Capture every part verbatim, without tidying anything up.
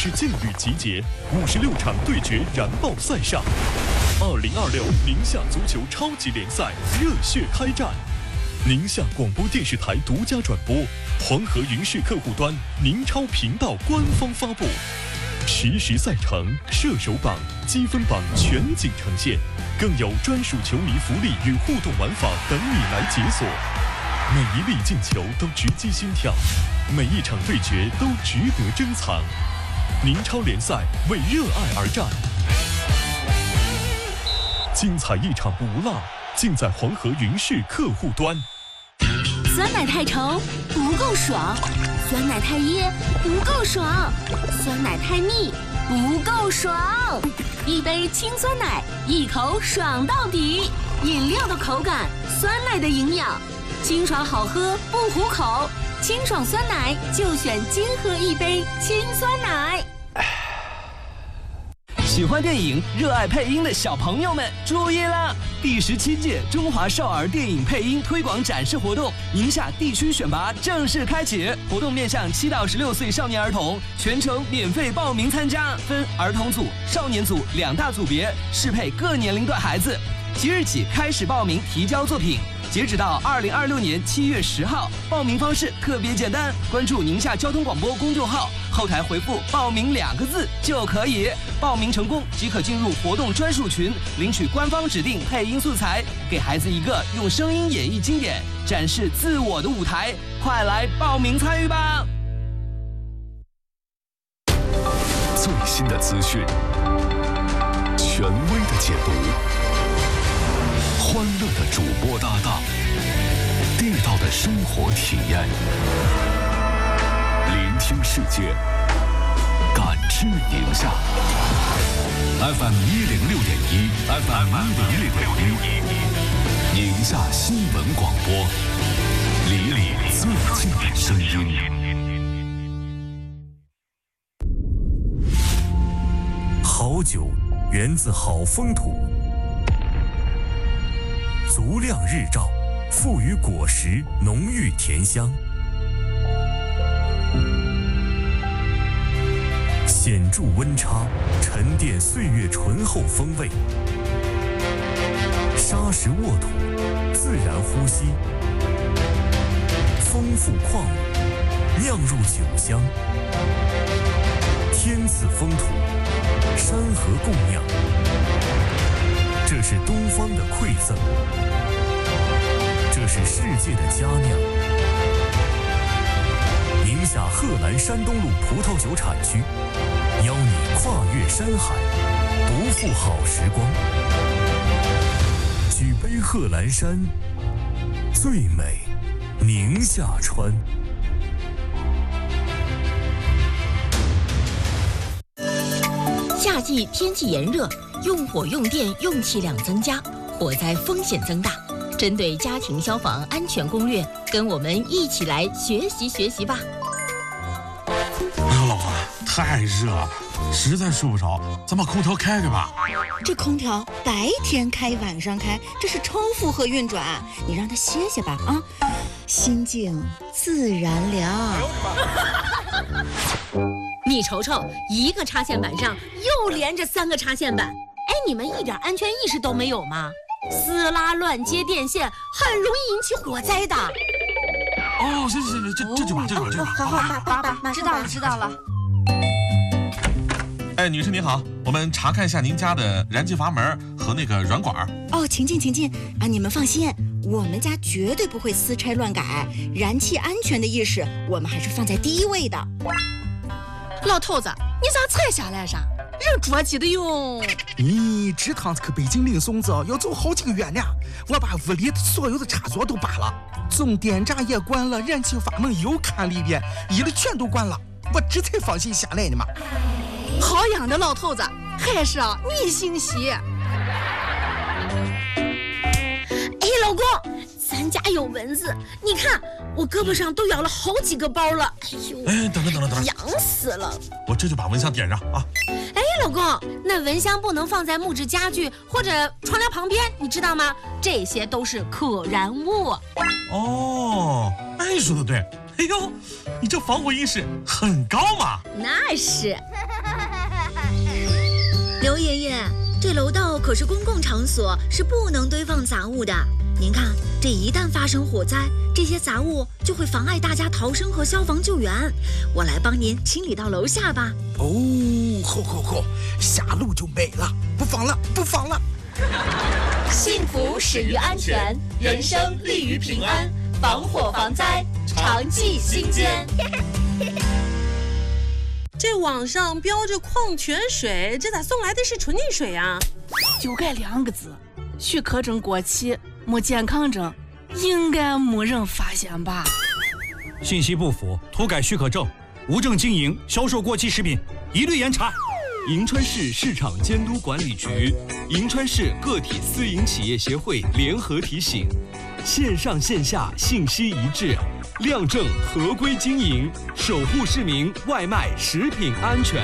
市劲旅集结，五十六场对决燃爆赛上。二零二六宁夏足球超级联赛热血开战，宁夏广播电视台独家转播，黄河云视客户端、宁超频道官方发布。实时赛程、射手榜、积分榜全景呈现，更有专属球迷福利与互动玩法等你来解锁。每一粒进球都直击心跳，每一场对决都值得珍藏。宁超联赛为热爱而战，精彩一场不落，尽在黄河云视客户端。 酸奶太稠不够爽，酸奶太噎不够爽，酸奶太腻不够爽。一杯清酸奶，一口爽到底。饮料的口感，酸奶的营养，清爽好喝不糊口。清爽酸奶就选金喝一杯清酸奶。 喜欢电影、热爱配音的小朋友们注意啦！第十七届中华少儿电影配音推广展示活动，宁夏地区选拔正式开启。活动面向七到十六岁少年儿童，全程免费报名参加，分儿童组、少年组两大组别，适配各年龄段孩子。即日起开始报名提交作品。截止到二零二六年七月十号，报名方式特别简单，关注宁夏交通广播公众号，后台回复“报名”两个字就可以。报名成功即可进入活动专属群，领取官方指定配音素材，给孩子一个用声音演绎经典、展示自我的舞台。快来报名参与吧！ 最新的资讯，权威的解读。欢乐的主播搭档，地道的生活体验，聆听世界，感知宁夏。F M 一零六点一 ，F M 一零六点一，宁夏新闻广播，离你最近的声音。 好酒源自好风土。足量日照，赋予果实浓郁甜香；显著温差，沉淀岁月醇厚风味；沙石沃土，自然呼吸；丰富矿物，酿入酒香；天赐风土，山河共酿。这是东方的馈赠，这是世界的佳酿。宁夏贺兰山东路葡萄酒产区，邀你跨越山海，不负好时光。举杯贺兰山，最美宁夏川。 夏季天气炎热，用火用电用气量增加，火灾风险增大。针对家庭消防安全攻略，跟我们一起来学习学习吧。 哎呀，老婆，太热了，实在睡不着，咱把空调开开吧。 这空调白天开晚上开，这是超负荷运转，你让它歇歇吧啊，心静自然凉。 你瞅瞅，一个插线板上又连着三个插线板，哎，你们一点安全意识都没有吗？撕拉乱接电线很容易引起火灾的。 哦，行行行，这这就把这就把这就把。 好好好，爸爸，知道了知道了。 哎，女士您好，我们查看一下您家的燃气阀门和那个软管。 哦，请进请进啊！你们放心，我们家绝对不会私拆乱改，燃气安全的意识我们还是放在第一位的。 老头子，你咋才下来噻？人着急的哟。 你这趟子去北京领孙子要走好几个月呢，我把屋里所有的插座都拔了，总电闸也关了，燃气阀门又看了一遍，一的全都关了，我这才放心下来的嘛。 好样的，老头子，还是啊你心细。哎， 老公，咱家有蚊子，你看我胳膊上都咬了好几个包了。哎呦， 哎，等等等等等， 痒死了！ 我这就把蚊香点上啊。 哎，老公，那蚊香不能放在木质家具或者窗帘旁边，你知道吗？这些都是可燃物。 哦，哎，说的对。哎呦，你这防火意识很高嘛。 那是。 刘爷爷，这楼道可是公共场所，是不能堆放杂物的。您看，这一旦发生火灾，这些杂物就会妨碍大家逃生和消防救援。我来帮您清理到楼下吧。 哦，好好好，下楼就没了，不放了，不放了。 幸福始于安全，人生立于平安，防火防灾，常记心间。 这网上标着矿泉水，这咋送来的是纯净水啊？ 就这两个字，许可证过期，没健康证，应该没人发现吧？ 信息不符，涂改许可证，无证经营、销售过期食品，一律严查。 银川市市场监督管理局、银川市个体私营企业协会联合提醒：线上线下信息一致，亮证合规经营，守护市民外卖食品安全。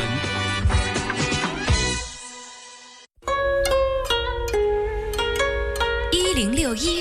一零六一